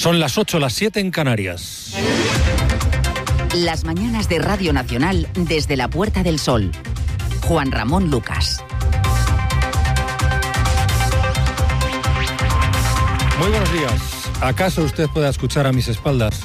Son las 8, las 7 en Canarias. Las mañanas de Radio Nacional desde la Puerta del Sol. Juan Ramón Lucas. Muy buenos días. ¿Acaso usted pueda escuchar a mis espaldas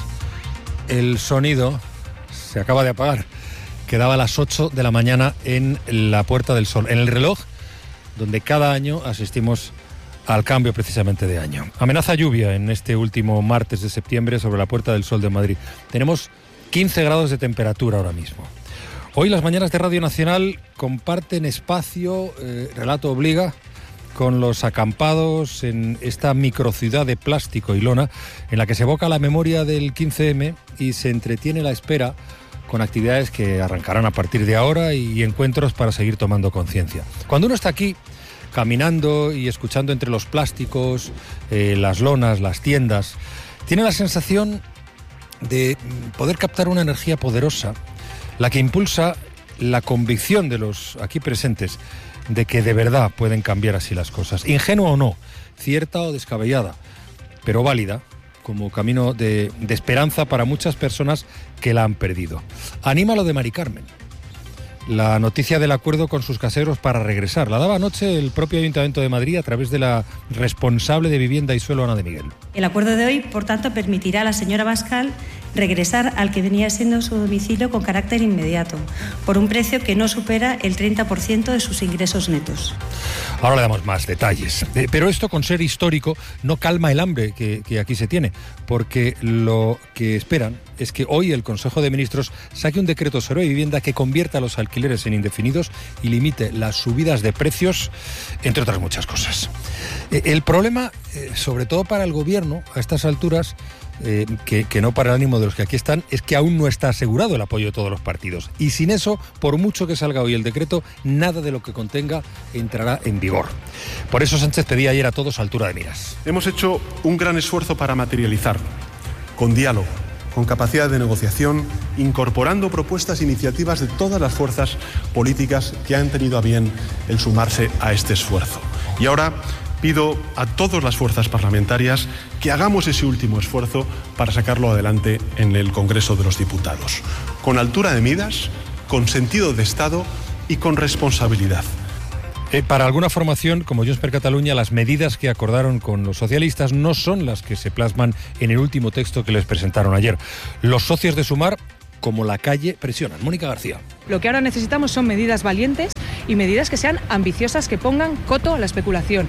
el sonido? Se acaba de apagar. Quedaba a las 8 de la mañana en la Puerta del Sol, en el reloj donde cada año asistimos al cambio precisamente de año. Amenaza lluvia en este último martes de septiembre sobre la Puerta del Sol de Madrid. Tenemos 15 grados de temperatura ahora mismo. Hoy las mañanas de Radio Nacional comparten espacio, relato obliga, con los acampados en esta microciudad de plástico y lona en la que se evoca la memoria del 15M y se entretiene la espera con actividades que arrancarán a partir de ahora y encuentros para seguir tomando conciencia. Cuando uno está aquí, caminando y escuchando entre los plásticos, las lonas, las tiendas, tiene la sensación de poder captar una energía poderosa, la que impulsa la convicción de los aquí presentes de que de verdad pueden cambiar así las cosas. Ingenua o no, cierta o descabellada, pero válida, como camino de esperanza para muchas personas que la han perdido. Anima lo de Mari Carmen. La noticia del acuerdo con sus caseros para regresar la daba anoche el propio Ayuntamiento de Madrid a través de la responsable de Vivienda y Suelo, Ana de Miguel. El acuerdo de hoy, por tanto, permitirá a la señora Bascal regresar al que venía siendo su domicilio con carácter inmediato, por un precio que no supera el 30% de sus ingresos netos. Ahora le damos más detalles. Pero esto, con ser histórico, no calma el hambre que aquí se tiene, porque lo que esperan es que hoy el Consejo de Ministros saque un decreto sobre vivienda que convierta los alquileres en indefinidos y limite las subidas de precios, entre otras muchas cosas. El problema, sobre todo para el Gobierno, a estas alturas, que no para el ánimo de los que aquí están, es que aún no está asegurado el apoyo de todos los partidos. Y sin eso, por mucho que salga hoy el decreto, nada de lo que contenga entrará en vigor. Por eso Sánchez pedía ayer a todos altura de miras. Hemos hecho un gran esfuerzo para materializarlo, con diálogo, con capacidad de negociación, incorporando propuestas e iniciativas de todas las fuerzas políticas que han tenido a bien el sumarse a este esfuerzo. Y ahora pido a todas las fuerzas parlamentarias que hagamos ese último esfuerzo para sacarlo adelante en el Congreso de los Diputados, con altura de miras, con sentido de Estado y con responsabilidad. Para alguna formación, como Junts per Catalunya, las medidas que acordaron con los socialistas no son las que se plasman en el último texto que les presentaron ayer. Los socios de Sumar, como la calle, presionan. Mónica García. Lo que ahora necesitamos son medidas valientes y medidas que sean ambiciosas, que pongan coto a la especulación.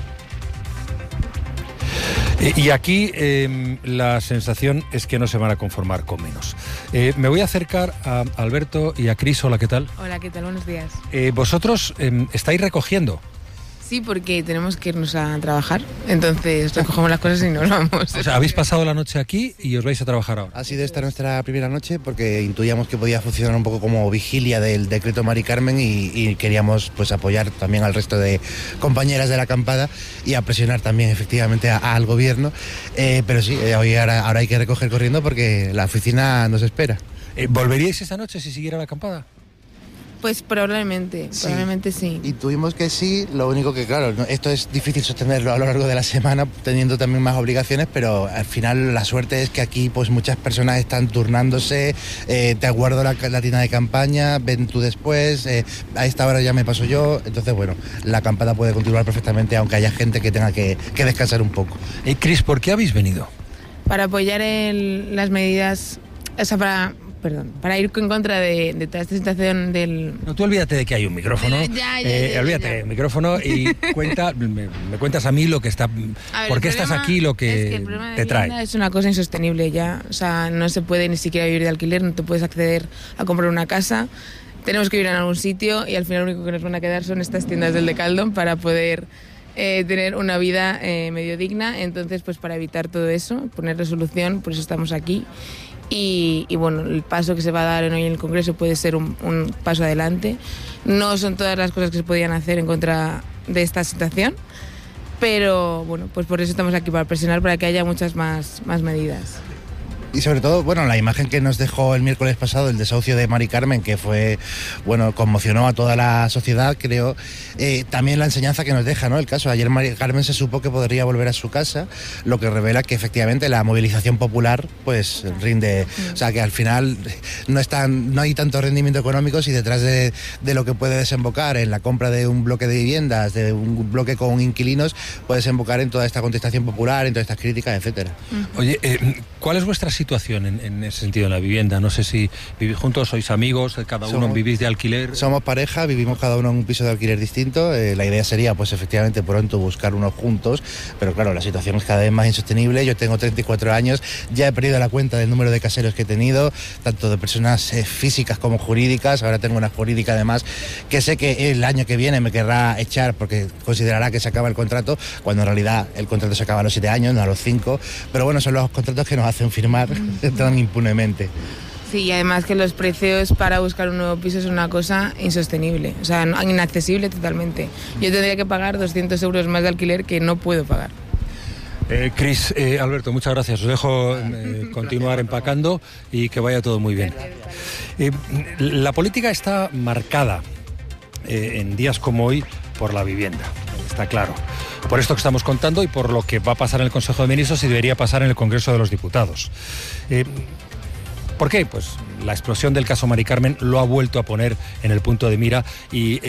Y aquí la sensación es que no se van a conformar con menos. Me voy a acercar a Alberto y a Cris. Hola, ¿qué tal? Hola, ¿qué tal? Buenos días. ¿Vosotros estáis recogiendo? Sí, porque tenemos que irnos a trabajar, entonces recogemos las cosas y nos vamos. O sea, habéis pasado la noche aquí y os vais a trabajar ahora. Ha sido esta nuestra primera noche porque intuíamos que podía funcionar un poco como vigilia del decreto Mari Carmen y queríamos pues apoyar también al resto de compañeras de la acampada y a presionar también efectivamente al gobierno. Pero sí, hoy ahora hay que recoger corriendo porque la oficina nos espera. ¿Volveríais esta noche si siguiera la acampada? Pues probablemente sí. Intuimos que sí, lo único que claro, esto es difícil sostenerlo a lo largo de la semana, teniendo también más obligaciones, pero al final la suerte es que aquí pues muchas personas están turnándose, te aguardo la tienda de campaña, ven tú después, a esta hora ya me paso yo, entonces bueno, la acampada puede continuar perfectamente aunque haya gente que tenga que descansar un poco. Cris, ¿por qué habéis venido? Para apoyar las medidas, o sea, para ir en contra de toda esta situación del... No, tú olvídate de que hay un micrófono. Olvídate del micrófono y me cuentas a mí lo que está... Ver, ¿por qué estás aquí? Lo que el problema te trae. Es una cosa insostenible ya. O sea, no se puede ni siquiera vivir de alquiler, no te puedes acceder a comprar una casa. Tenemos que vivir en algún sitio y al final lo único que nos van a quedar son estas tiendas del Decathlon para poder tener una vida medio digna. Entonces, pues para evitar todo eso, poner resolución, por eso estamos aquí. Y bueno, el paso que se va a dar hoy en el Congreso puede ser un paso adelante. No son todas las cosas que se podían hacer en contra de esta situación, pero bueno, pues por eso estamos aquí, para presionar para que haya muchas más medidas. Y sobre todo, bueno, la imagen que nos dejó el miércoles pasado, el desahucio de Mari Carmen, que fue, bueno, conmocionó a toda la sociedad, creo. También la enseñanza que nos deja, ¿no? El caso, ayer Mari Carmen se supo que podría volver a su casa, lo que revela que efectivamente la movilización popular, pues, rinde. O sea, que al final no hay tanto rendimiento económico si detrás de lo que puede desembocar en la compra de un bloque de viviendas, de un bloque con inquilinos, puede desembocar en toda esta contestación popular, en todas estas críticas, etcétera. Oye, ¿cuál es vuestra situación en ese sentido en la vivienda? No sé si vivís juntos, sois amigos, cada uno vivís de alquiler. Somos pareja, vivimos cada uno en un piso de alquiler distinto. La idea sería, pues efectivamente, pronto buscar unos juntos, pero claro, la situación es cada vez más insostenible. Yo tengo 34 años, ya he perdido la cuenta del número de caseros que he tenido, tanto de personas físicas como jurídicas. Ahora tengo una jurídica además, que sé que el año que viene me querrá echar porque considerará que se acaba el contrato, cuando en realidad el contrato se acaba a los 7 años, no a los 5. Pero bueno, son los contratos que nos hacen firmar tan impunemente. Sí, y además que los precios para buscar un nuevo piso es una cosa insostenible, o sea, inaccesible totalmente. Yo tendría que pagar 200 euros más de alquiler que no puedo pagar. Cris, Alberto, muchas gracias. Os dejo continuar empacando y que vaya todo muy bien. La política está marcada en días como hoy por la vivienda, está claro. Por esto que estamos contando y por lo que va a pasar en el Consejo de Ministros y debería pasar en el Congreso de los Diputados. ¿Por qué? Pues la explosión del caso Mari Carmen lo ha vuelto a poner en el punto de mira y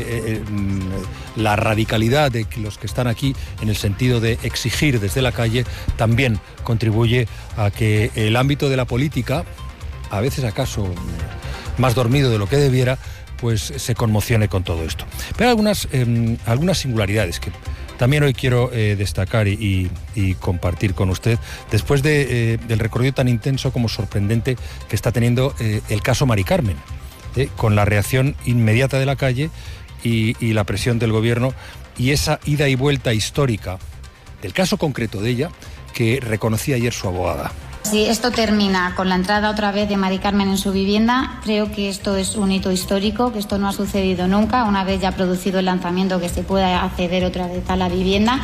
la radicalidad de los que están aquí en el sentido de exigir desde la calle también contribuye a que el ámbito de la política, a veces acaso más dormido de lo que debiera, pues se conmocione con todo esto. Pero hay algunas singularidades que también hoy quiero destacar y compartir con usted, después del recorrido tan intenso como sorprendente que está teniendo el caso Mari Carmen, con la reacción inmediata de la calle y la presión del gobierno y esa ida y vuelta histórica del caso concreto de ella que reconocía ayer su abogada. Si esto termina con la entrada otra vez de Mari Carmen en su vivienda, creo que esto es un hito histórico, que esto no ha sucedido nunca, una vez ya producido el lanzamiento, que se pueda acceder otra vez a la vivienda.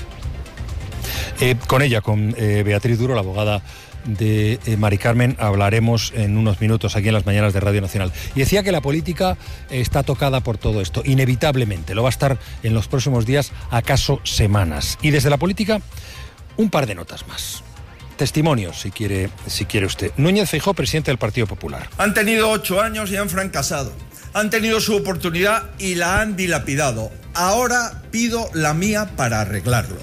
Con ella, con Beatriz Duro, la abogada de Mari Carmen, hablaremos en unos minutos aquí en las mañanas de Radio Nacional. Y decía que la política está tocada por todo esto, inevitablemente, lo va a estar en los próximos días, acaso semanas. Y desde la política, un par de notas más. Testimonios, si quiere usted. Núñez Feijóo, presidente del Partido Popular. Han tenido 8 años y han fracasado. Han tenido su oportunidad y la han dilapidado. Ahora pido la mía para arreglarlo.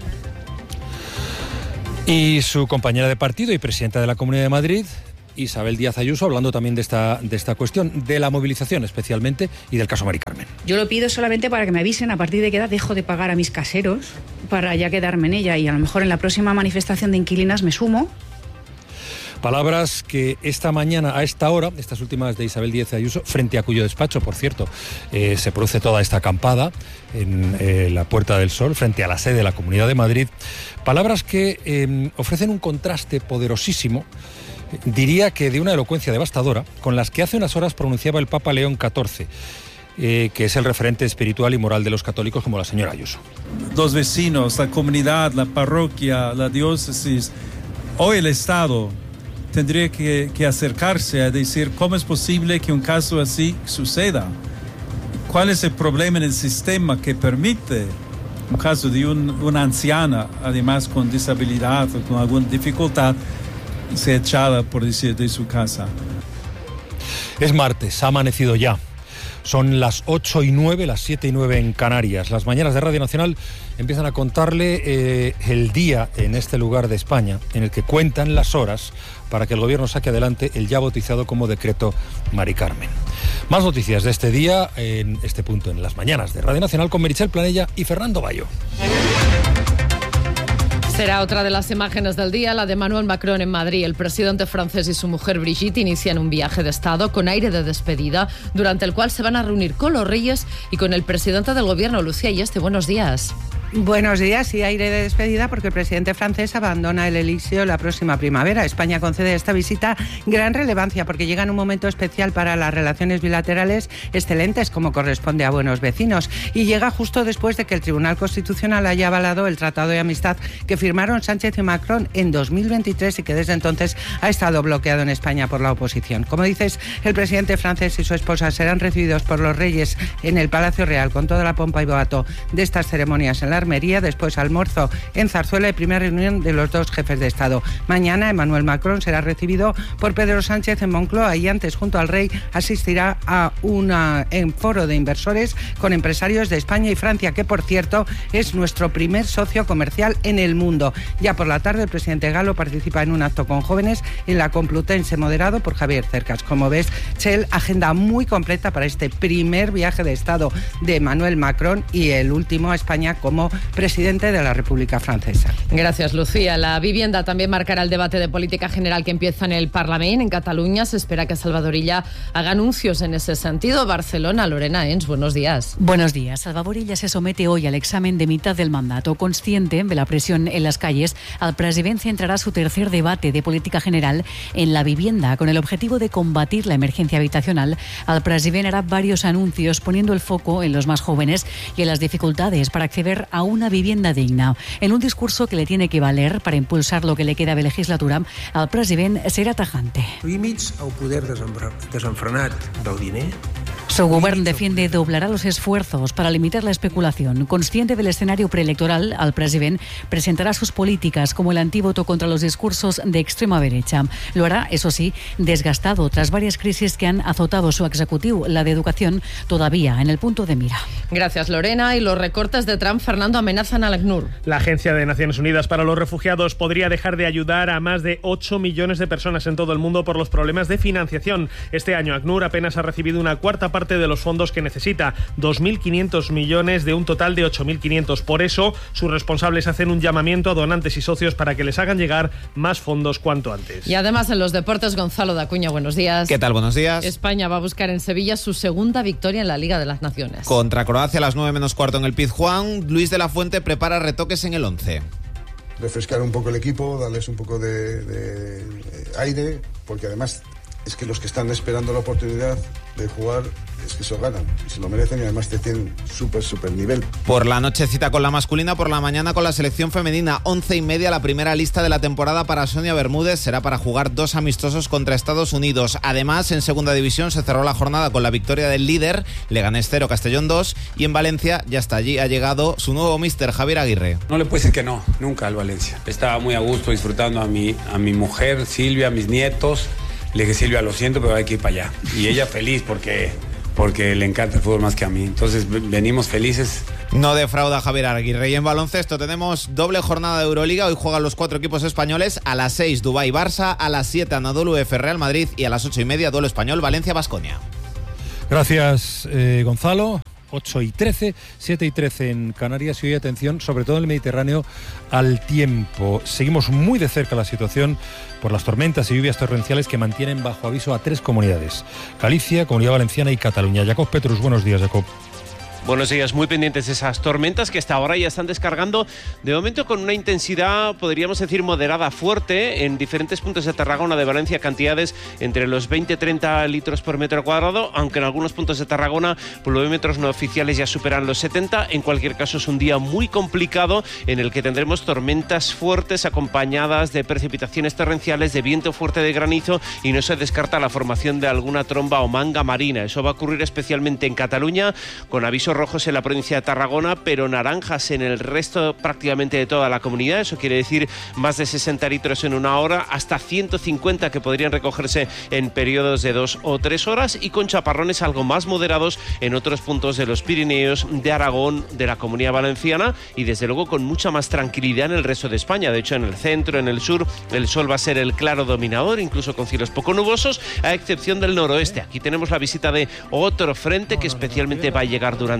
Y su compañera de partido y presidenta de la Comunidad de Madrid, Isabel Díaz Ayuso, hablando también de esta cuestión, de la movilización especialmente y del caso Mari Carmen. Yo lo pido solamente para que me avisen a partir de qué edad dejo de pagar a mis caseros para ya quedarme en ella y a lo mejor en la próxima manifestación de inquilinas me sumo. Palabras que esta mañana, a esta hora, estas últimas de Isabel Díaz Ayuso, frente a cuyo despacho, por cierto, se produce toda esta acampada en la Puerta del Sol, frente a la sede de la Comunidad de Madrid. Palabras que ofrecen un contraste poderosísimo, diría que de una elocuencia devastadora, con las que hace unas horas pronunciaba el Papa León XIV, que es el referente espiritual y moral de los católicos, como la señora Ayuso. Los vecinos, la comunidad, la parroquia, la diócesis, hoy el Estado tendría que acercarse a decir cómo es posible que un caso así suceda. ¿Cuál es el problema en el sistema que permite un caso de una anciana, además con disabilidad o con alguna dificultad, se echada, por decir, de su casa? Es martes, ha amanecido ya. Son las 8:09, las 7:09 en Canarias. Las mañanas de Radio Nacional empiezan a contarle el día en este lugar de España, en el que cuentan las horas para que el gobierno saque adelante el ya bautizado como decreto Mari Carmen. Más noticias de este día en este punto, en las mañanas de Radio Nacional, con Meritxell Planella y Fernando Bayo. Será otra de las imágenes del día, la de Emmanuel Macron en Madrid. El presidente francés y su mujer Brigitte inician un viaje de Estado con aire de despedida, durante el cual se van a reunir con los reyes y con el presidente del gobierno, Lucía Ayeste. Buenos días. Buenos días y aire de despedida porque el presidente francés abandona el Elíseo la próxima primavera. España concede a esta visita gran relevancia porque llega en un momento especial para las relaciones bilaterales excelentes como corresponde a buenos vecinos y llega justo después de que el Tribunal Constitucional haya avalado el Tratado de Amistad que firmaron Sánchez y Macron en 2023 y que desde entonces ha estado bloqueado en España por la oposición. Como dices, el presidente francés y su esposa serán recibidos por los reyes en el Palacio Real con toda la pompa y boato de estas ceremonias en la Armería, después almuerzo en Zarzuela y primera reunión de los dos jefes de Estado. Mañana Emmanuel Macron será recibido por Pedro Sánchez en Moncloa y antes, junto al rey, asistirá a un foro de inversores con empresarios de España y Francia, que por cierto es nuestro primer socio comercial en el mundo. Ya por la tarde el presidente galo participa en un acto con jóvenes en la Complutense moderado por Javier Cercas. Como ves, Chel, agenda muy completa para este primer viaje de Estado de Emmanuel Macron y el último a España como presidente de la República Francesa. Gracias, Lucía. La vivienda también marcará el debate de política general que empieza en el Parlamento. En Cataluña se espera que Salvador Illa haga anuncios en ese sentido. Barcelona, Lorena Ens, buenos días. Buenos días. Salvador Illa se somete hoy al examen de mitad del mandato. Consciente de la presión en las calles, el presidente centrará su tercer debate de política general en la vivienda. Con el objetivo de combatir la emergencia habitacional, el presidente hará varios anuncios poniendo el foco en los más jóvenes y en las dificultades para acceder a una vivienda digna. En un discurso que le tiene que valer para impulsar lo que le queda de legislatura, el president serà tajante. Límits al poder desenfrenat del diner. Su gobierno defiende doblará los esfuerzos para limitar la especulación. Consciente del escenario preelectoral, el president presentará sus políticas como el antídoto contra los discursos de extrema derecha. Lo hará, eso sí, desgastado tras varias crisis que han azotado su ejecutivo, la de educación todavía en el punto de mira. Gracias, Lorena. Y los recortes de Trump, Fernando, amenazan al ACNUR. La Agencia de Naciones Unidas para los Refugiados podría dejar de ayudar a más de 8 millones de personas en todo el mundo por los problemas de financiación. Este año ACNUR apenas ha recibido una cuarta parte de los fondos que necesita, 2.500 millones de un total de 8.500. Por eso, sus responsables hacen un llamamiento a donantes y socios para que les hagan llegar más fondos cuanto antes. Y además en los deportes, Gonzalo Dacuña, buenos días. ¿Qué tal? Buenos días. España va a buscar en Sevilla su segunda victoria en la Liga de las Naciones. Contra Croacia a las 9 menos cuarto en el Pizjuán, Luis de la Fuente prepara retoques en el 11. Refrescar un poco el equipo, darles un poco de aire, porque además es que los que están esperando la oportunidad de jugar es que se lo ganan, se lo merecen y además te tienen súper nivel. Por la noche cita con la masculina, por la mañana con la selección femenina, 11:30 la primera lista de la temporada para Sonia Bermúdez, será para jugar 2 amistosos contra Estados Unidos. Además, en segunda división se cerró la jornada con la victoria del líder, Leganés 0, Castellón 2, y en Valencia ya está allí, ha llegado su nuevo míster, Javier Aguirre. No le puede decir que no, nunca al Valencia. Estaba muy a gusto disfrutando a mi mujer, Silvia, a mis nietos. Le dije, Silvia, lo siento, pero hay que ir para allá. Y ella feliz porque le encanta el fútbol más que a mí. Entonces venimos felices. No defrauda Javier Aguirre. Y en baloncesto tenemos doble jornada de Euroliga. Hoy juegan los 4 equipos españoles. A las 6 Dubái-Barça, a las 7 Anadolu F-Real Madrid y a las 8:30 duelo español Valencia-Baskonia. Gracias, Gonzalo. 8:13, 7:13 en Canarias y hoy atención, sobre todo en el Mediterráneo, al tiempo. Seguimos muy de cerca la situación por las tormentas y lluvias torrenciales que mantienen bajo aviso a 3 comunidades: Galicia, Comunidad Valenciana y Cataluña. Jacob Petrus, buenos días, Jacob. Buenos días, muy pendientes de esas tormentas que hasta ahora ya están descargando, de momento con una intensidad, podríamos decir, moderada, fuerte, en diferentes puntos de Tarragona, de Valencia, cantidades entre los 20-30 litros por metro cuadrado, aunque en algunos puntos de Tarragona pluviómetros no oficiales ya superan los 70. En cualquier caso, es un día muy complicado en el que tendremos tormentas fuertes acompañadas de precipitaciones torrenciales, de viento fuerte, de granizo, y no se descarta la formación de alguna tromba o manga marina. Eso va a ocurrir especialmente en Cataluña, con avisos rojos en la provincia de Tarragona, pero naranjas en el resto prácticamente de toda la comunidad. Eso quiere decir más de 60 litros en una hora, hasta 150 que podrían recogerse en periodos de 2 o 3 horas, y con chaparrones algo más moderados en otros puntos de los Pirineos, de Aragón, de la Comunidad Valenciana, y desde luego con mucha más tranquilidad en el resto de España. De hecho, en el centro, en el sur, el sol va a ser el claro dominador, incluso con cielos poco nubosos, a excepción del noroeste. Aquí tenemos la visita de otro frente que especialmente va a llegar durante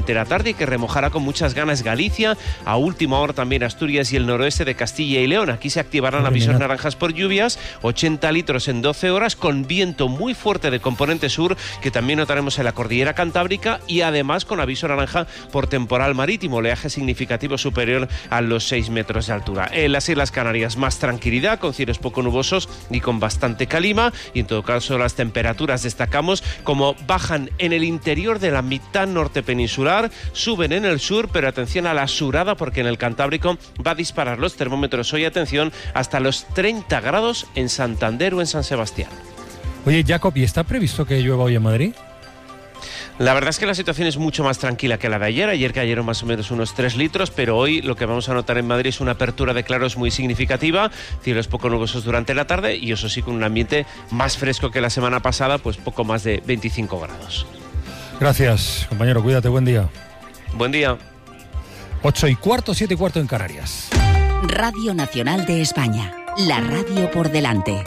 durante la tarde y que remojará con muchas ganas Galicia, a última hora también Asturias y el noroeste de Castilla y León. Aquí se activarán avisos naranjas por lluvias, 80 litros en 12 horas, con viento muy fuerte de componente sur, que también notaremos en la cordillera cantábrica, y además con aviso naranja por temporal marítimo, oleaje significativo superior a los 6 metros de altura. En las Islas Canarias más tranquilidad, con cielos poco nubosos y con bastante calima, y en todo caso las temperaturas destacamos como bajan en el interior de la mitad norte peninsular, suben en el sur, pero atención a la surada porque en el Cantábrico va a disparar los termómetros hoy, atención, hasta los 30 grados en Santander o en San Sebastián. Oye, Jacob, ¿y está previsto que llueva hoy en Madrid? La verdad es que la situación es mucho más tranquila que la de ayer. Ayer cayeron más o menos unos 3 litros, pero hoy lo que vamos a notar en Madrid es una apertura de claros muy significativa, cielos poco nubosos durante la tarde y eso sí con un ambiente más fresco que la semana pasada, pues poco más de 25 grados. Gracias, compañero, cuídate, buen día. Buen día. 8:15, 7:15 en Canarias. Radio Nacional de España, la radio por delante.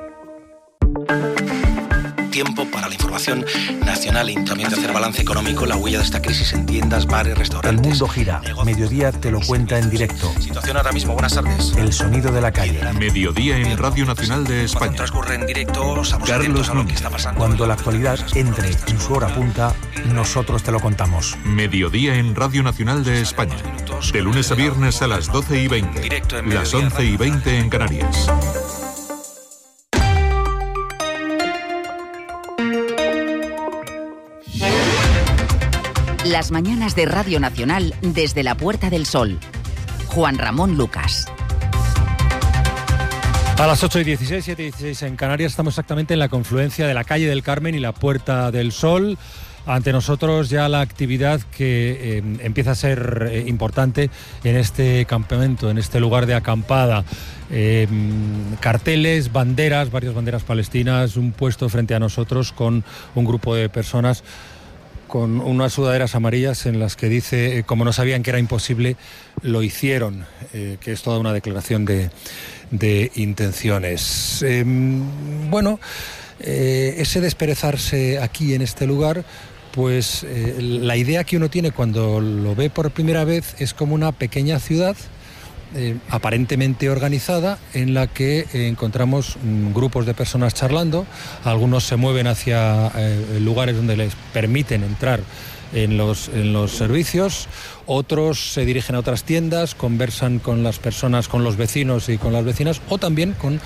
Tiempo para la información nacional y también de hacer balance económico, la huella de esta crisis en tiendas, bares, restaurantes. El mundo gira. Mediodía te lo cuenta en directo. Situación ahora mismo, buenas tardes. El sonido de la calle. Mediodía en Radio Nacional de España. Cuando transcurre en directo, estamos atentos a lo que está pasando. Cuando la actualidad entre en su hora punta, nosotros te lo contamos. Mediodía en Radio Nacional de España. De lunes a viernes a las 12:20. Las 11:20 en Canarias. Las mañanas de Radio Nacional desde la Puerta del Sol. Juan Ramón Lucas. A las 8:16, 7:16 en Canarias, estamos exactamente en la confluencia de la calle del Carmen y la Puerta del Sol. Ante nosotros ya la actividad que empieza a ser importante en este campamento, en este lugar de acampada. Carteles, banderas, varias banderas palestinas, un puesto frente a nosotros con un grupo de personas con unas sudaderas amarillas en las que dice, como no sabían que era imposible, lo hicieron, que es toda una declaración de intenciones. Ese desperezarse aquí en este lugar, pues la idea que uno tiene cuando lo ve por primera vez es como una pequeña ciudad aparentemente organizada en la que encontramos grupos de personas charlando. Algunos se mueven hacia lugares donde les permiten entrar en los servicios, otros se dirigen a otras tiendas, conversan con las personas, con los vecinos y con las vecinas, o también con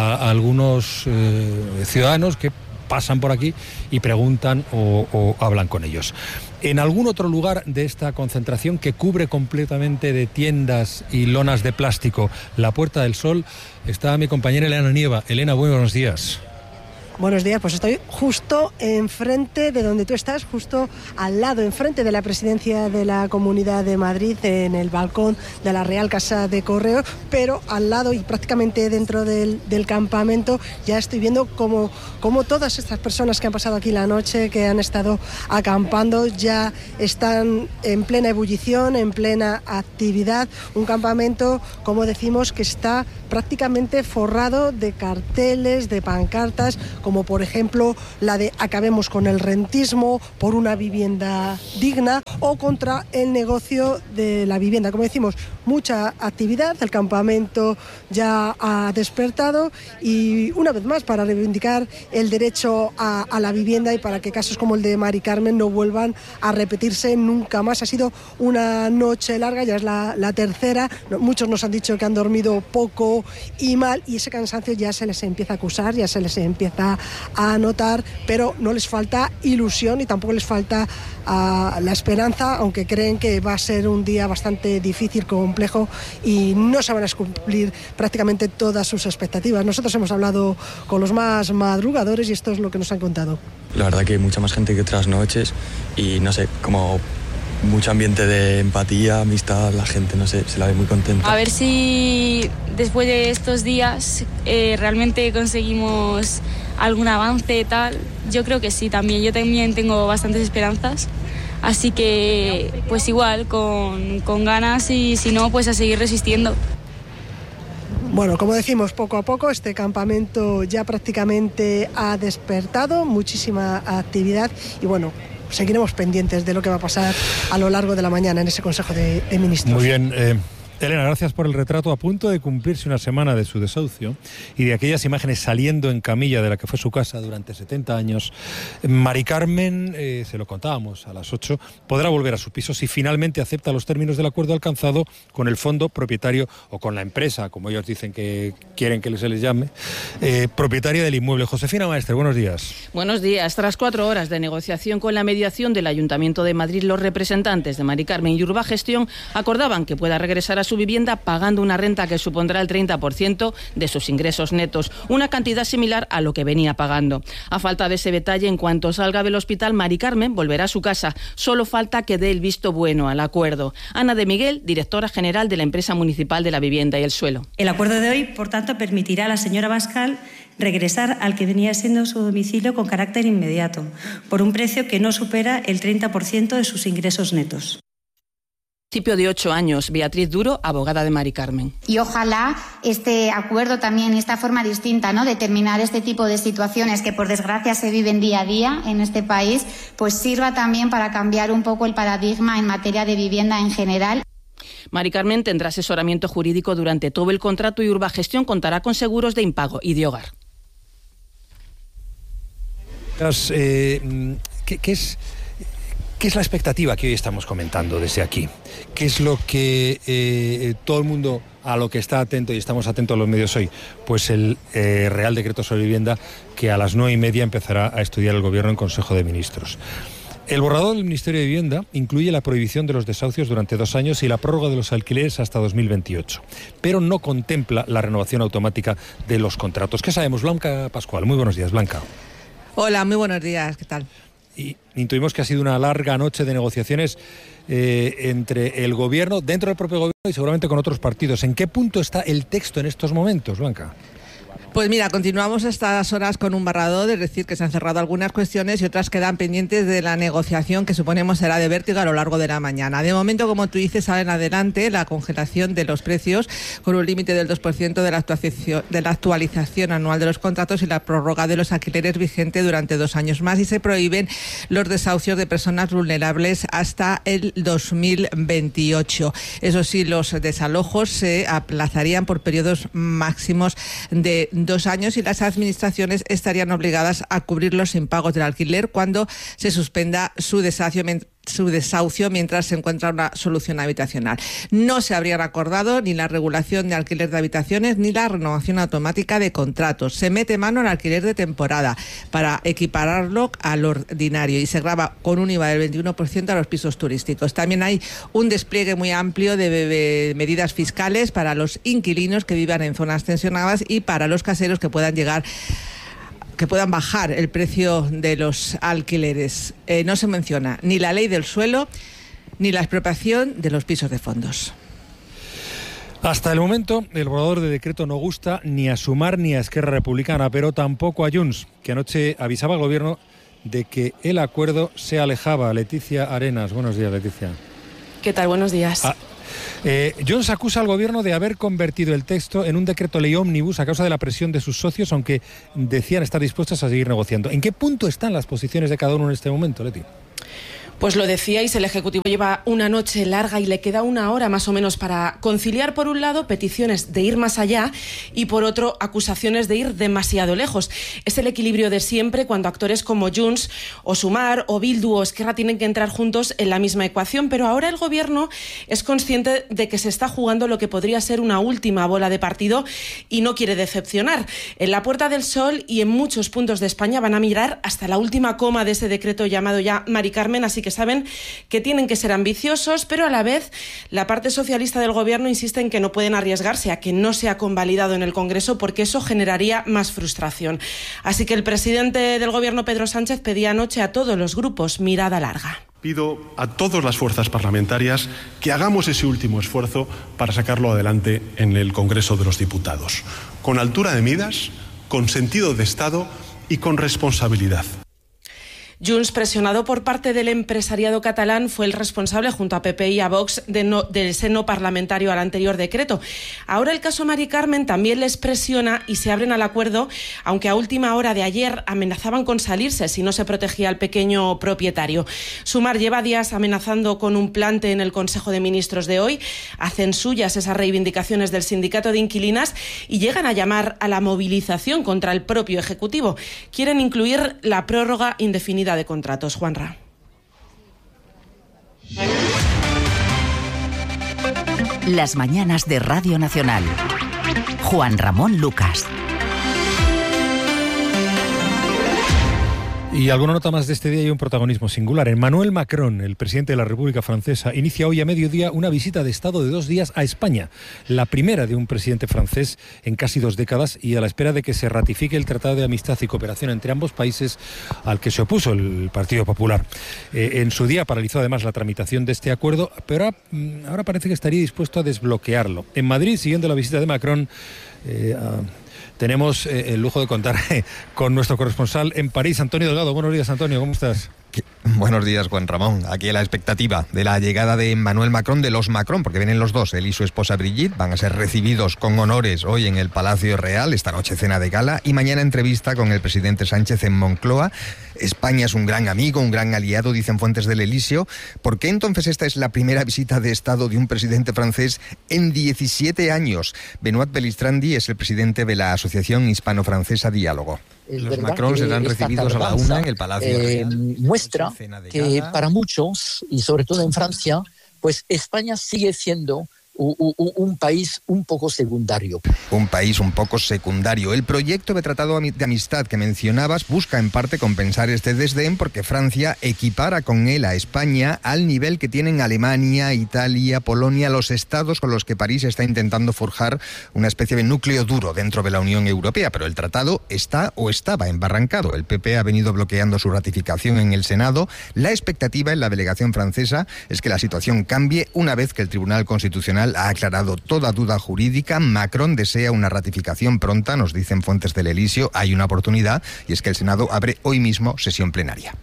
algunos ciudadanos que pasan por aquí y preguntan o hablan con ellos. En algún otro lugar de esta concentración que cubre completamente de tiendas y lonas de plástico la Puerta del Sol, está mi compañera Elena Nieva. Elena, buenos días. Buenos días, pues estoy justo enfrente de donde tú estás, justo al lado, enfrente de la presidencia de la Comunidad de Madrid, en el balcón de la Real Casa de Correos, pero al lado y prácticamente dentro del campamento ya estoy viendo como todas estas personas que han pasado aquí la noche, que han estado acampando, ya están en plena ebullición, en plena actividad. Un campamento, como decimos, que está prácticamente forrado de carteles, de pancartas, como por ejemplo la de acabemos con el rentismo, por una vivienda digna, o contra el negocio de la vivienda. Como decimos, mucha actividad, el campamento ya ha despertado y una vez más para reivindicar el derecho a la vivienda y para que casos como el de Mari Carmen no vuelvan a repetirse nunca más. Ha sido una noche larga, ya es la tercera, muchos nos han dicho que han dormido poco y mal y ese cansancio ya se les empieza a acusar, ya se les empieza a notar, pero no les falta ilusión y tampoco les falta la esperanza, aunque creen que va a ser un día bastante difícil, complejo y no se van a cumplir prácticamente todas sus expectativas. Nosotros hemos hablado con los más madrugadores y esto es lo que nos han contado. La verdad que hay mucha más gente que otras noches y no sé, como mucho ambiente de empatía, amistad, la gente, no sé, se la ve muy contenta. A ver si después de estos días realmente conseguimos algún avance tal. Yo creo que sí, también. Yo también tengo bastantes esperanzas. Así que, pues igual, con ganas y si no, pues a seguir resistiendo. Bueno, como decimos, poco a poco este campamento ya prácticamente ha despertado, muchísima actividad y bueno, seguiremos pendientes de lo que va a pasar a lo largo de la mañana en ese Consejo de Ministros. Muy bien. Elena, gracias por el retrato. A punto de cumplirse una semana de su desahucio y de aquellas imágenes saliendo en camilla de la que fue su casa durante 70 años, Mari Carmen, se lo contábamos a las 8, podrá volver a su piso si finalmente acepta los términos del acuerdo alcanzado con el fondo propietario o con la empresa, como ellos dicen que quieren que se les llame, propietaria del inmueble. Josefina Maestre, buenos días. Buenos días. Tras 4 horas de negociación con la mediación del Ayuntamiento de Madrid, los representantes de Mari Carmen y Urbagestión acordaban que pueda regresar a su vivienda pagando una renta que supondrá el 30% de sus ingresos netos, una cantidad similar a lo que venía pagando. A falta de ese detalle, en cuanto salga del hospital, Mari Carmen volverá a su casa. Solo falta que dé el visto bueno al acuerdo. Ana de Miguel, directora general de la Empresa Municipal de la Vivienda y el Suelo. El acuerdo de hoy, por tanto, permitirá a la señora Bascal regresar al que venía siendo su domicilio con carácter inmediato, por un precio que no supera el 30% de sus ingresos netos. De 8 años, Beatriz Duro, abogada de Mari Carmen. Y ojalá este acuerdo también, esta forma distinta, ¿no?, de terminar este tipo de situaciones que por desgracia se viven día a día en este país, pues sirva también para cambiar un poco el paradigma en materia de vivienda en general. Mari Carmen tendrá asesoramiento jurídico durante todo el contrato y Urbagestión contará con seguros de impago y de hogar. ¿Qué es la expectativa que hoy estamos comentando desde aquí? ¿Qué es lo que todo el mundo a lo que está atento y estamos atentos a los medios hoy? Pues el Real Decreto sobre Vivienda que a las 9:30 empezará a estudiar el Gobierno en Consejo de Ministros. El borrador del Ministerio de Vivienda incluye la prohibición de los desahucios durante 2 años y la prórroga de los alquileres hasta 2028, pero no contempla la renovación automática de los contratos. ¿Qué sabemos? Blanca Pascual, muy buenos días, Blanca. Hola, muy buenos días, ¿qué tal? Y intuimos que ha sido una larga noche de negociaciones entre el Gobierno, dentro del propio Gobierno y seguramente con otros partidos. ¿En qué punto está el texto en estos momentos, Blanca? Pues mira, continuamos a estas horas con un borrador, es decir, que se han cerrado algunas cuestiones y otras quedan pendientes de la negociación que suponemos será de vértigo a lo largo de la mañana. De momento, como tú dices, sale en adelante la congelación de los precios con un límite del 2% de la actualización anual de los contratos y la prórroga de los alquileres vigente durante 2 años más, y se prohíben los desahucios de personas vulnerables hasta el 2028. Eso sí, los desalojos se aplazarían por periodos máximos de 2 años y las administraciones estarían obligadas a cubrir los impagos del alquiler cuando se suspenda su desahucio mientras se encuentra una solución habitacional. No se habrían acordado ni la regulación de alquiler de habitaciones ni la renovación automática de contratos. Se mete mano al alquiler de temporada para equipararlo al ordinario y se grava con un IVA del 21% a los pisos turísticos. También hay un despliegue muy amplio de medidas fiscales para los inquilinos que vivan en zonas tensionadas y para los caseros que puedan bajar el precio de los alquileres. No se menciona ni la ley del suelo ni la expropiación de los pisos de fondos. Hasta el momento, el borrador de decreto no gusta ni a Sumar ni a Esquerra Republicana, pero tampoco a Junts, que anoche avisaba al Gobierno de que el acuerdo se alejaba. Leticia Arenas, buenos días, Leticia. ¿Qué tal? Buenos días. Junts acusa al Gobierno de haber convertido el texto en un decreto ley ómnibus a causa de la presión de sus socios, aunque decían estar dispuestos a seguir negociando. ¿En qué punto están las posiciones de cada uno en este momento, Leti? Pues lo decíais, el Ejecutivo lleva una noche larga y le queda 1 hora más o menos para conciliar, por un lado, peticiones de ir más allá y, por otro, acusaciones de ir demasiado lejos. Es el equilibrio de siempre cuando actores como Junts o Sumar o Bildu o Esquerra tienen que entrar juntos en la misma ecuación, pero ahora el Gobierno es consciente de que se está jugando lo que podría ser una última bola de partido y no quiere decepcionar. En la Puerta del Sol y en muchos puntos de España van a mirar hasta la última coma de ese decreto llamado ya Mari Carmen, así que saben que tienen que ser ambiciosos, pero a la vez la parte socialista del Gobierno insiste en que no pueden arriesgarse a que no sea convalidado en el Congreso porque eso generaría más frustración. Así que el presidente del Gobierno, Pedro Sánchez, pedía anoche a todos los grupos mirada larga. Pido a todas las fuerzas parlamentarias que hagamos ese último esfuerzo para sacarlo adelante en el Congreso de los Diputados, con altura de miras, con sentido de Estado y con responsabilidad. Junts, presionado por parte del empresariado catalán, fue el responsable, junto a PP y a Vox, del seno parlamentario al anterior decreto. Ahora el caso Mari Carmen también les presiona y se abren al acuerdo, aunque a última hora de ayer amenazaban con salirse si no se protegía al pequeño propietario. Sumar lleva días amenazando con un plante en el Consejo de Ministros de hoy. Hacen suyas esas reivindicaciones del sindicato de inquilinas y llegan a llamar a la movilización contra el propio Ejecutivo. Quieren incluir la prórroga indefinida de contratos. Juanra. Las mañanas de Radio Nacional. Juan Ramón Lucas. Y alguna nota más de este día y un protagonismo singular. Emmanuel Macron, el presidente de la República Francesa, inicia hoy a mediodía una visita de Estado de 2 días a España, la primera de un presidente francés en casi 2 décadas, y a la espera de que se ratifique el Tratado de Amistad y Cooperación entre ambos países al que se opuso el Partido Popular. En su día paralizó además la tramitación de este acuerdo, pero ahora parece que estaría dispuesto a desbloquearlo. En Madrid, siguiendo la visita de Macron, tenemos el lujo de contar con nuestro corresponsal en París, Antonio Delgado. Buenos días, Antonio, ¿cómo estás? Buenos días, Juan Ramón. Aquí la expectativa de la llegada de Emmanuel Macron, de los Macron, porque vienen los dos, él y su esposa Brigitte, van a ser recibidos con honores hoy en el Palacio Real, esta noche cena de gala, y mañana entrevista con el presidente Sánchez en Moncloa. España es un gran amigo, un gran aliado, dicen fuentes del Elíseo. ¿Por qué entonces esta es la primera visita de Estado de un presidente francés en 17 años? Benoît Belistrandi es el presidente de la Asociación Hispano-Francesa Diálogo. Los Macron serán recibidos a la 1 en el Palacio Real. Muestra que para muchos, y sobre todo en Francia, pues España sigue siendo un país un poco secundario. Un país un poco secundario. El proyecto de tratado de amistad que mencionabas busca en parte compensar este desdén porque Francia equipara con él a España al nivel que tienen Alemania, Italia, Polonia, los estados con los que París está intentando forjar una especie de núcleo duro dentro de la Unión Europea. Pero el tratado está o estaba embarrancado. El PP ha venido bloqueando su ratificación en el Senado. La expectativa en la delegación francesa es que la situación cambie una vez que el Tribunal Constitucional ha aclarado toda duda jurídica. Macron desea una ratificación pronta, nos dicen fuentes del Elíseo. Hay una oportunidad y es que el Senado abre hoy mismo sesión plenaria.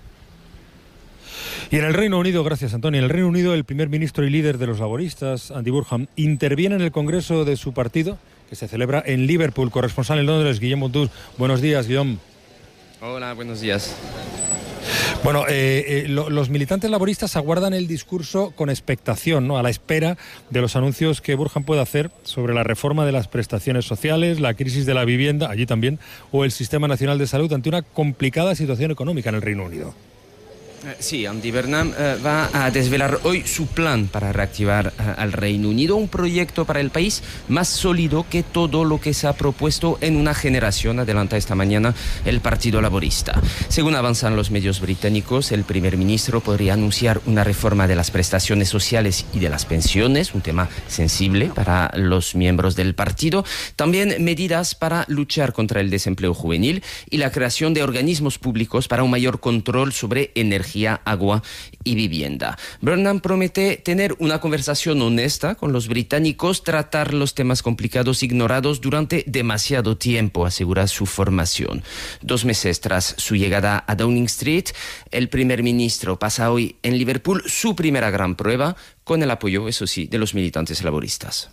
Y en el Reino Unido, gracias Antonio, en el Reino Unido el primer ministro y líder de los laboristas, Andy Burnham, interviene en el Congreso de su partido, que se celebra en Liverpool. Corresponsal en Londres, Guillaume Montus. Buenos días, Guillaume. Hola, buenos días. Bueno, los militantes laboristas aguardan el discurso con expectación, ¿no? A la espera de los anuncios que Burnham pueda hacer sobre la reforma de las prestaciones sociales, la crisis de la vivienda, allí también, o el Sistema Nacional de Salud ante una complicada situación económica en el Reino Unido. Sí, Andy Burnham va a desvelar hoy su plan para reactivar al Reino Unido, un proyecto para el país más sólido que todo lo que se ha propuesto en una generación, adelanta esta mañana el Partido Laborista. Según avanzan los medios británicos, el primer ministro podría anunciar una reforma de las prestaciones sociales y de las pensiones, un tema sensible para los miembros del partido. También medidas para luchar contra el desempleo juvenil y la creación de organismos públicos para un mayor control sobre energía, agua y vivienda. Burnham promete tener una conversación honesta con los británicos, tratar los temas complicados ignorados durante demasiado tiempo, asegura su formación. 2 meses tras su llegada a Downing Street, el primer ministro pasa hoy en Liverpool su primera gran prueba, con el apoyo, eso sí, de los militantes laboristas.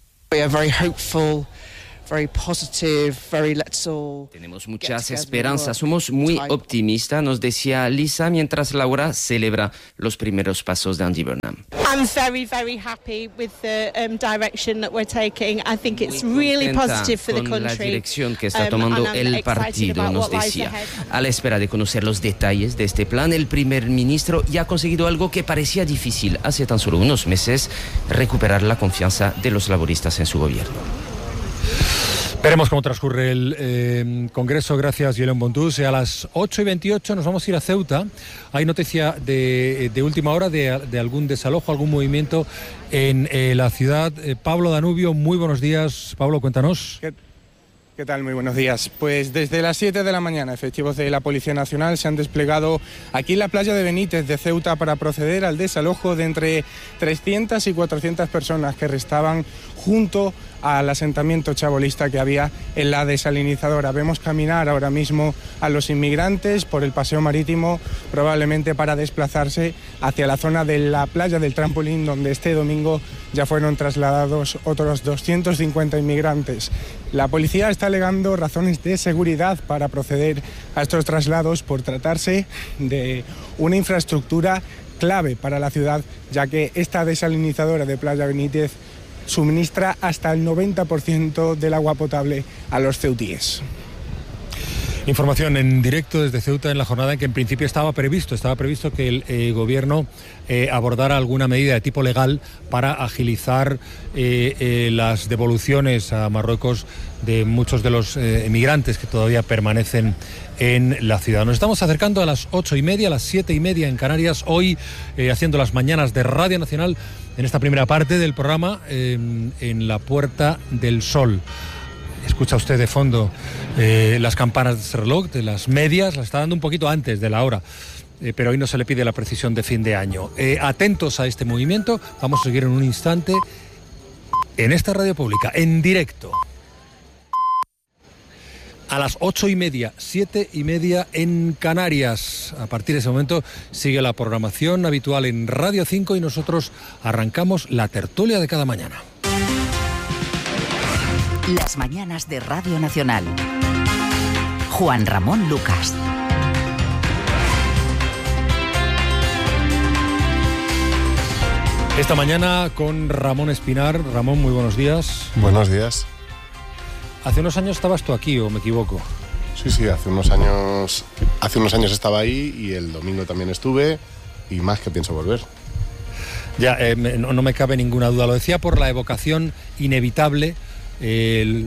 Tenemos muchas esperanzas, somos muy optimistas, nos decía Lisa mientras Laura celebra los primeros pasos de Andy Burnham. I'm very happy with the direction that we're taking. I think it's really positive for the country. Con la dirección que está tomando el partido, nos decía. A la espera de conocer los detalles de este plan, el primer ministro ya ha conseguido algo que parecía difícil hace tan solo unos meses: recuperar la confianza de los laboristas en su gobierno. Veremos cómo transcurre el Congreso. Gracias, Guillaume Montus. A las 8:28 nos vamos a ir a Ceuta. Hay noticia de última hora de algún desalojo, algún movimiento en la ciudad. Pablo Danubio, muy buenos días. Pablo, cuéntanos. ¿Qué tal? Muy buenos días. Pues desde las 7 de la mañana, efectivos de la Policía Nacional se han desplegado aquí en la playa de Benítez de Ceuta para proceder al desalojo de entre 300 y 400 personas que restaban junto al asentamiento chabolista que había en la desalinizadora. Vemos caminar ahora mismo a los inmigrantes por el paseo marítimo, probablemente para desplazarse hacia la zona de la playa del Trampolín, donde este domingo ya fueron trasladados otros 250 inmigrantes. La policía está alegando razones de seguridad para proceder a estos traslados por tratarse de una infraestructura clave para la ciudad, ya que esta desalinizadora de Playa Benítez suministra hasta el 90% del agua potable a los ceutíes. Información en directo desde Ceuta en la jornada en que en principio estaba previsto que el gobierno abordara alguna medida de tipo legal para agilizar las devoluciones a Marruecos de muchos de los emigrantes que todavía permanecen en la ciudad. Nos estamos acercando a las 8:30, a las 7:30 en Canarias, hoy haciendo las mañanas de Radio Nacional en esta primera parte del programa en la Puerta del Sol. Escucha usted de fondo las campanas de ese reloj, de las medias, las está dando un poquito antes de la hora, pero hoy no se le pide la precisión de fin de año. Atentos a este movimiento, vamos a seguir en un instante en esta radio pública, en directo. A las 8:30, 7:30 en Canarias. A partir de ese momento sigue la programación habitual en Radio 5 y nosotros arrancamos la tertulia de cada mañana. Las mañanas de Radio Nacional. Juan Ramón Lucas. Esta mañana con Ramón Espinar. Ramón, muy buenos días. Buenos días. Hace unos años estabas tú aquí, ¿o me equivoco? Sí, hace unos años estaba ahí y el domingo también estuve y más que pienso volver. Ya, no me cabe ninguna duda. Lo decía por la evocación inevitable del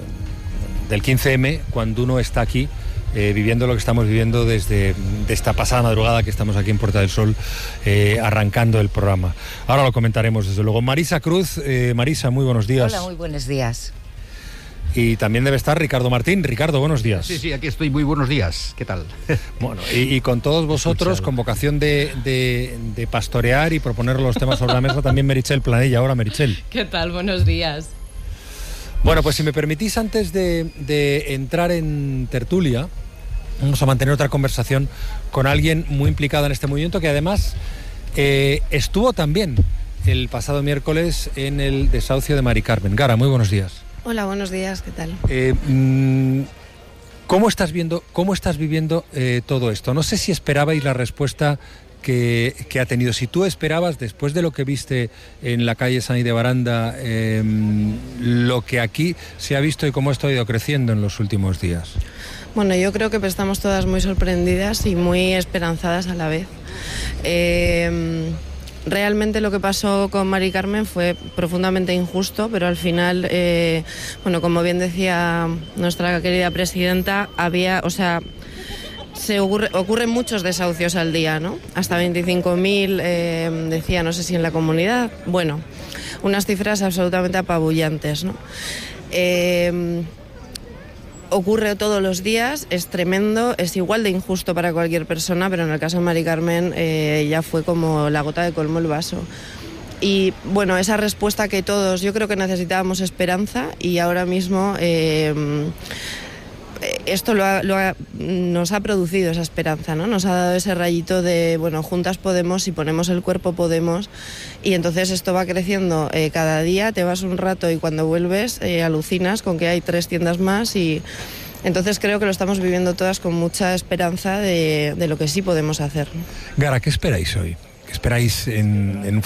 15M, cuando uno está aquí viviendo lo que estamos viviendo desde esta pasada madrugada que estamos aquí en Puerta del Sol arrancando el programa. Ahora lo comentaremos desde luego. Marisa Cruz. Marisa, muy buenos días. Hola, muy buenos días. Y también debe estar Ricardo Martín. Ricardo, buenos días. Sí, aquí estoy. Muy buenos días. ¿Qué tal? Bueno, y con todos vosotros, con vocación de pastorear y proponer los temas sobre la mesa, también Meritxell Planella. Ahora, Meritxell. ¿Qué tal? Buenos días. Bueno, pues si me permitís, antes de entrar en tertulia, vamos a mantener otra conversación con alguien muy implicado en este movimiento, que además estuvo también el pasado miércoles en el desahucio de Mari Carmen. Gara, muy buenos días. Hola, buenos días, ¿qué tal? ¿Cómo estás viviendo todo esto? No sé si esperabais la respuesta que ha tenido. Si tú esperabas, después de lo que viste en la calle San Ildebaranda, lo que aquí se ha visto y cómo esto ha ido creciendo en los últimos días. Bueno, yo creo que estamos todas muy sorprendidas y muy esperanzadas a la vez. Realmente lo que pasó con Mari Carmen fue profundamente injusto, pero al final, como bien decía nuestra querida presidenta, ocurren muchos desahucios al día, ¿no? Hasta 25.000, decía, no sé si en la comunidad. Bueno, unas cifras absolutamente apabullantes, ¿no? Ocurre todos los días, es tremendo, es igual de injusto para cualquier persona, pero en el caso de Mari Carmen ya fue como la gota que colmó el vaso. Y bueno, esa respuesta que todos, yo creo que necesitábamos esperanza, y ahora mismo esto nos ha producido esa esperanza, ¿no? Nos ha dado ese rayito de, bueno, juntas podemos, si ponemos el cuerpo podemos, y entonces esto va creciendo cada día, te vas un rato y cuando vuelves alucinas con que hay 3 tiendas más, y entonces creo que lo estamos viviendo todas con mucha esperanza de lo que sí podemos hacer. Gara, ¿qué esperáis hoy? ¿Qué esperáis en un